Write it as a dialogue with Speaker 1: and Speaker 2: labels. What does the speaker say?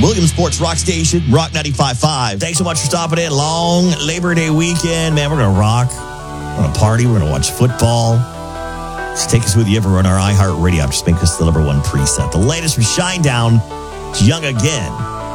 Speaker 1: Williamsport's Rock Station, Rock 95.5. Thanks so much for stopping in. Long Labor Day weekend. Man, we're going to rock. We're going to party. We're going to watch football. Just take us with you everywhere on our iHeartRadio app. Just make this the number one preset. The latest from Shinedown. It's Young Again.